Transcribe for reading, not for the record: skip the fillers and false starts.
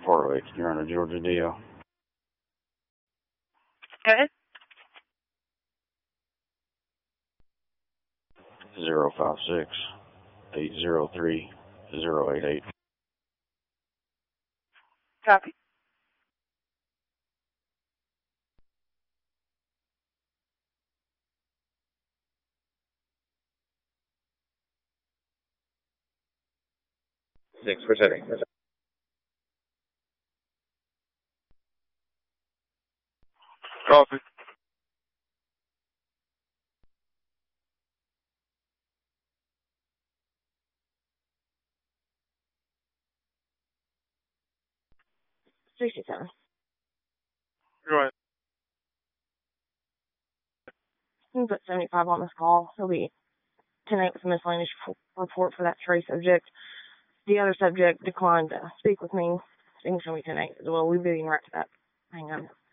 408. You're on a Georgia DL. Go ahead. 056-803-088. Copy. Thanks for setting. Copy. $67. Go ahead. You can put 75 on this call. He'll be 10-8 with a miscellaneous report for that Trey subject. The other subject declined to speak with me. Things going to be 10-8 as well. We'll be getting right to that. Hang on.